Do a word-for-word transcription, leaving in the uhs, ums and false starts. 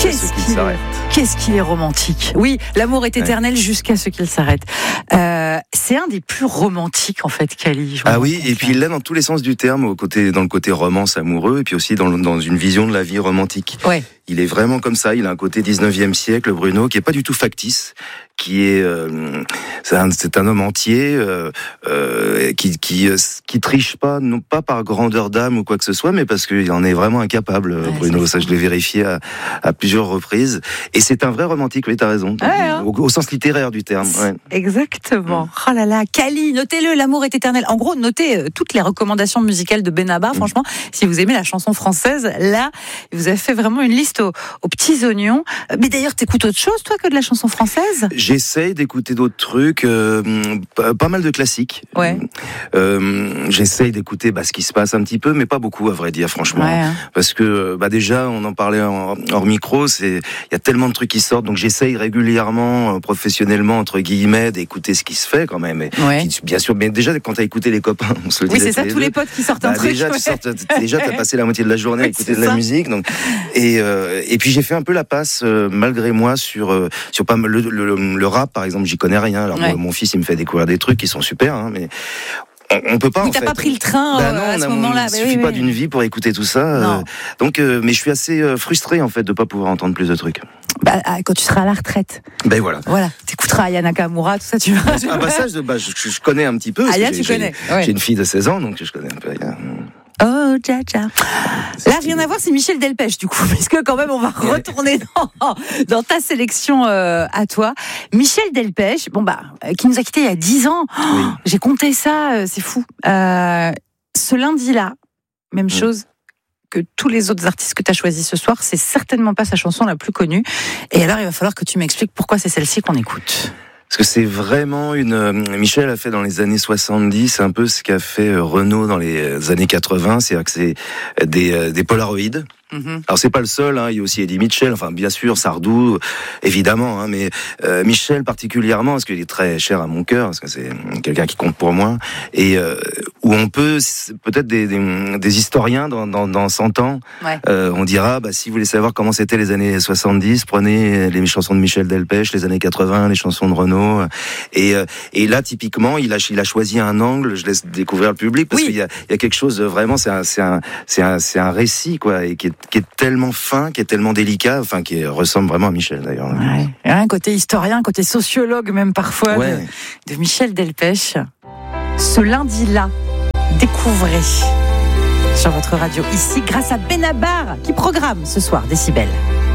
qu'est-ce ce qu'il qu'il s'arrête. Qu'est-ce qu'il est romantique. Oui, l'amour est éternel ouais. jusqu'à ce qu'il s'arrête. Euh, c'est un des plus romantiques, en fait, Kali. Ah oui, et puis il l'a dans tous les sens du terme, au côté, dans le côté romance amoureux, et puis aussi dans, dans une vision de la vie romantique. Ouais. Il est vraiment comme ça, il a un côté dix-neuvième siècle, Bruno, qui est pas du tout factice, qui est, euh, c'est, un, c'est un homme entier, euh, euh, qui, qui, qui triche pas, non pas par grandeur d'âme ou quoi que ce soit, mais parce qu'il en est vraiment incapable, ouais, Bruno. Ça, je l'ai vérifié à, à plusieurs reprises. Et c'est un vrai romantique, oui, t'as raison. Ouais, hein. au, au sens littéraire du terme. Ouais. Exactement. Mmh. Oh là là, Kali, notez-le, l'amour est éternel. En gros, notez euh, toutes les recommandations musicales de Benabar. Mmh. Franchement, si vous aimez la chanson française, là, vous avez fait vraiment une liste aux, aux petits oignons. Mais d'ailleurs, t'écoutes autre chose, toi, que de la chanson française ? J'essaye d'écouter d'autres trucs, euh, pas, pas mal de classiques. Ouais. Euh, j'essaye d'écouter bah, ce qui se passe un petit peu, mais pas beaucoup, à vrai dire, franchement. Ouais, hein. Parce que, bah, déjà, on en parlait en, hors micro, c'est, il y a tellement de trucs qui sortent, donc j'essaye régulièrement, professionnellement, entre guillemets, d'écouter ce qui se fait quand même. Et, ouais. qui, bien sûr, mais déjà, quand t'as écouté les copains, on se le oui, disait. c'est ça, tous deux, les potes qui sortent bah, un truc. Déjà, ouais. tu sortes, déjà, t'as passé la moitié de la journée oui, à écouter de la ça. musique, donc, et, euh, et puis j'ai fait un peu la passe, euh, malgré moi, sur, euh, sur pas mal, le, le, le rap, par exemple, j'y connais rien. Alors, ouais. mon, mon fils, il me fait découvrir des trucs qui sont super, hein, mais on, on peut pas. Oui, en t'as fait. pas pris le train bah euh, non, à ce on moment-là. Il suffit oui, pas oui. d'une vie pour écouter tout ça. Euh, donc, euh, mais je suis assez euh, frustré en fait de pas pouvoir entendre plus de trucs. Bah, quand tu seras à la retraite. Ben voilà. Voilà. T'écouteras Aya Nakamura, tout ça, tu vois. Ah bah ça, je, bah, je, je connais un petit peu. Aya, tu j'ai, connais. J'ai, ouais. j'ai une fille de seize ans, donc je connais un peu Aya. Oh, tcha tcha. Là, rien à voir, c'est Michel Delpech, du coup, puisque quand même, on va retourner dans, dans ta sélection euh, à toi. Michel Delpech, bon bah, qui nous a quittés il y a dix ans. Oh, oui. J'ai compté ça, c'est fou. Euh, ce lundi-là, même oui. chose que tous les autres artistes que tu as choisis ce soir, c'est certainement pas sa chanson la plus connue. Et alors, il va falloir que tu m'expliques pourquoi c'est celle-ci qu'on écoute. Parce que c'est vraiment une... Michel a fait dans les années soixante-dix un peu ce qu'a fait Renaud dans les années quatre-vingts, c'est-à-dire que c'est des, des polaroïdes. Mmh. Alors c'est pas le seul, hein, il y a aussi Eddie Mitchell, enfin bien sûr Sardou, évidemment, hein, mais euh, Michel particulièrement parce qu'il est très cher à mon cœur, parce que c'est quelqu'un qui compte pour moi, et euh, où on peut peut-être des, des, des historiens dans, dans, dans cent ans, ouais. euh, on dira bah si vous voulez savoir comment c'était les années soixante-dix, prenez les chansons de Michel Delpech, les années quatre-vingts, les chansons de Renaud, et euh, et là typiquement il a il a choisi un angle, je laisse découvrir le public parce oui. qu'il y a il y a quelque chose de vraiment c'est un c'est un c'est un c'est un récit quoi et qui est qui est tellement fin, qui est tellement délicat, enfin qui ressemble vraiment à Michel d'ailleurs. Ouais. Un côté historien, un côté sociologue même parfois ouais. de, de Michel Delpech. Ce lundi-là, découvrez sur votre radio ici grâce à Benabar qui programme ce soir Décibel.